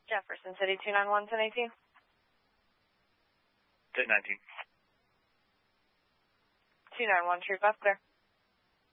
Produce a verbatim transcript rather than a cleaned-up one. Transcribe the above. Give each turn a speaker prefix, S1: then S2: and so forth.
S1: Jefferson City, two nine one, ten eighteen.
S2: ten nineteen.
S1: two nine one, Troop up, clear.